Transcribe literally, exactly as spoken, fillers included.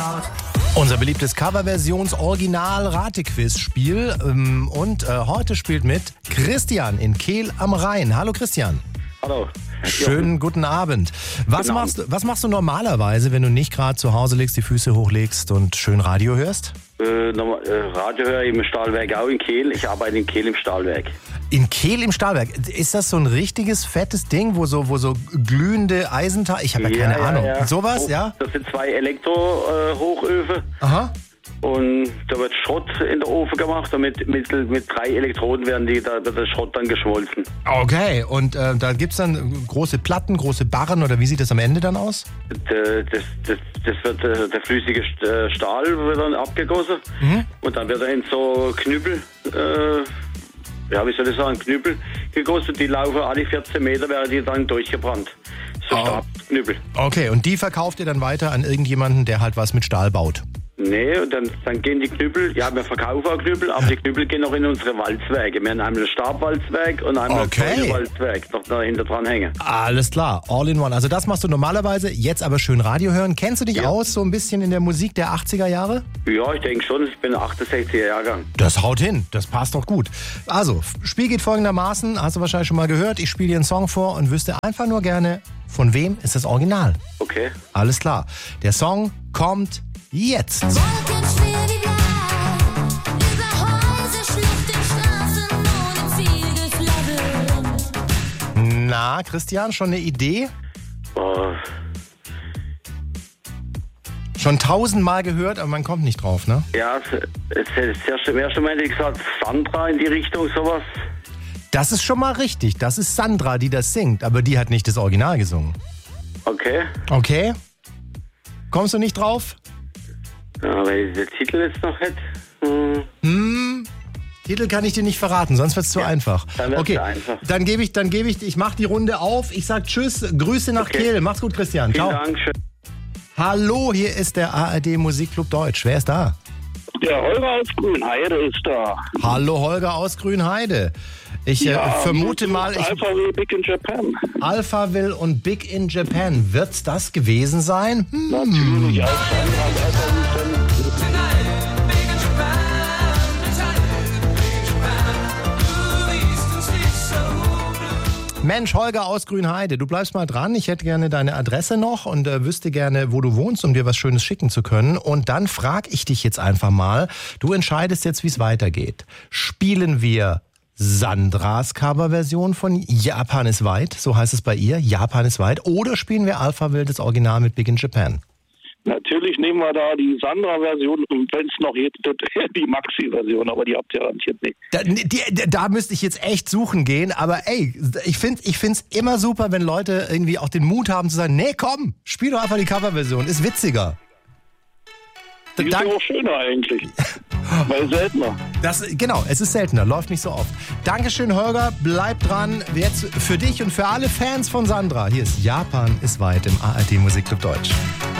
Unser beliebtes Coverversions-Original-Ratequiz-Spiel. Und äh, heute spielt mit Christian in Kehl am Rhein. Hallo Christian. Hallo. Schönen guten Abend. Was, Guten machst, Abend. was machst du normalerweise, wenn du nicht gerade zu Hause legst, die Füße hochlegst und schön Radio hörst? Äh, nochmal, äh, Radio höre ich im Stahlwerk auch in Kehl. Ich arbeite in Kehl im Stahlwerk. In Kehl im Stahlwerk. Ist das so ein richtiges fettes Ding, wo so, wo so glühende Eisenteile... Ich habe ja keine ja, Ahnung. Ja. Sowas, Hoch, ja? Das sind zwei Elektro-Hochöfen. Aha. Und da wird Schrott in der Ofen gemacht und mit, mit, mit drei Elektroden werden die, da wird der Schrott dann geschmolzen. Okay, und äh, da gibt es dann große Platten, große Barren oder wie sieht das am Ende dann aus? Das, das, das wird, äh, der flüssige Stahl wird dann abgegossen Mhm. und dann wird er in so Knüppel, äh, ja wie soll ich sagen, Knüppel gegossen. Die laufen alle vierzehn Meter, werden die dann durchgebrannt. So Oh. Stabknüppel. Okay, und die verkauft ihr dann weiter an irgendjemanden, der halt was mit Stahl baut? Nee, und dann, dann gehen die Knüppel, ja, wir verkaufen auch Knüppel, aber die Knüppel gehen noch in unsere Walzwerke. Wir haben einmal ein Stabwalzwerk und einmal Okay. ein Walzwerk noch dahinter dran hängen. Alles klar, all in one. Also das machst du normalerweise, jetzt aber schön Radio hören. Kennst du dich Ja. aus so ein bisschen in der Musik der achtziger Jahre? Ja, ich denke schon, ich bin achtundsechziger Jahrgang. Das haut hin, das passt doch gut. Also, Spiel geht folgendermaßen, hast du wahrscheinlich schon mal gehört. Ich spiele dir einen Song vor und wüsste einfach nur gerne, von wem ist das Original. Okay. Alles klar, der Song kommt jetzt. Wolkenschwer wie Blei, über Häuser, Schluchten, Straßen, ohne Zielgeflabbel. Na, Christian, schon eine Idee? Oh, Schon tausendmal gehört, aber man kommt nicht drauf, ne? ja, es es- es- das erste, erste Mal hätte ich gesagt, Sandra in die Richtung, sowas. Das ist schon mal richtig. Das ist Sandra, die das singt, aber die hat nicht das Original gesungen. Okay. Okay? Kommst du nicht drauf? Ja, weil ich den Titel jetzt noch hätte. Hm. Hm, Titel kann ich dir nicht verraten, sonst wird's zu einfach. dann wird's Okay, zu einfach. dann gebe ich, dann gebe ich, ich mache die Runde auf. Ich sag Tschüss, Grüße nach Okay. Kehl. Mach's gut, Christian. Vielen Ciao. Dank. Schön. Hallo, hier ist der A R D Musikclub Deutsch. Wer ist da? Der Holger aus Grünheide ist da. Hallo, Holger aus Grünheide. Ich äh, vermute mal, ich, Alpha Will Big in Japan. Alphaville und Big in Japan. Wird's das gewesen sein? Hm. Natürlich, als Sandra und Alpha Will Fan. Mensch, Holger aus Grünheide, du bleibst mal dran. Ich hätte gerne deine Adresse noch und äh, wüsste gerne, wo du wohnst, um dir was Schönes schicken zu können. Und dann frage ich dich jetzt einfach mal, du entscheidest jetzt, wie es weitergeht. Spielen wir Sandras Coverversion von Japan ist weit, so heißt es bei ihr, Japan ist weit, oder spielen wir Alphaville, das Original mit Big in Japan? Natürlich nehmen wir da die Sandra-Version und wenn es noch geht, die Maxi-Version, aber die habt ihr garantiert nicht. Da, die, da müsste ich jetzt echt suchen gehen, aber ey, ich finde ich find's immer super, wenn Leute irgendwie auch den Mut haben zu sagen, nee, komm, spiel doch einfach die Coverversion, ist witziger. Die ist ja Dank- auch schöner eigentlich. Weil seltener. Das, genau, es ist seltener, läuft nicht so oft. Dankeschön, Holger, bleib dran. Jetzt für dich und für alle Fans von Sandra. Hier ist Japan ist weit im A R D Musikclub Deutsch.